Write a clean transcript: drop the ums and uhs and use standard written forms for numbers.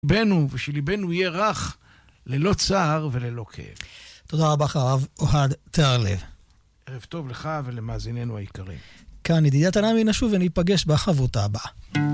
בנו ושליבנו יהיה רך ללא צער וללא כאב. תודה רבה הרב אוהד תיארלב. ערב טוב לך ולמאזיננו היקרים. כאן ידידיה תנעמי, נשוב וניפגש בחברותה הבאה.